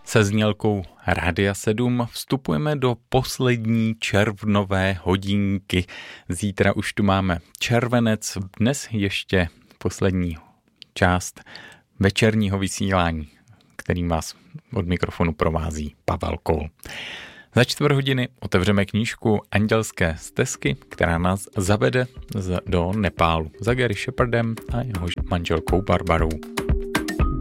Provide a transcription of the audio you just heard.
Se znělkou Rádia 7 vstupujeme do poslední červnové hodinky. Zítra už tu máme červenec, dnes ještě poslední část večerního vysílání, kterým vás od mikrofonu provází Pavel Kohl. Za 4 hodiny otevřeme knížku Andělské stezky, která nás zavede do Nepálu za Gary Shepherdem a jeho manželkou Barbarou.